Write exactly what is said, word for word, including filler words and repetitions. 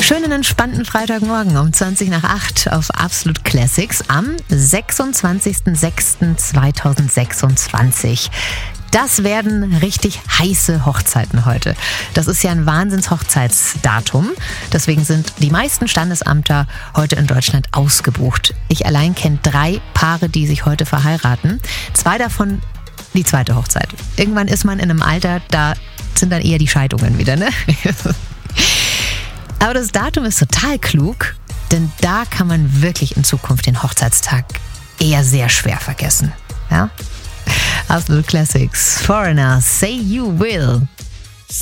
Schönen entspannten Freitagmorgen um zwanzig nach acht auf Absolut Classics am sechsundzwanzigster sechster zweitausendsechsundzwanzig. Das werden richtig heiße Hochzeiten heute. Das ist ja ein Wahnsinns-Hochzeitsdatum. Deswegen sind die meisten Standesamter heute in Deutschland ausgebucht. Ich allein kenne drei Paare, die sich heute verheiraten. Zwei davon die zweite Hochzeit. Irgendwann ist man in einem Alter, da sind dann eher die Scheidungen wieder, ne? Aber das Datum ist total klug, denn da kann man wirklich in Zukunft den Hochzeitstag eher sehr schwer vergessen. Ja? Absolut Classics. Foreigner, Say You Will.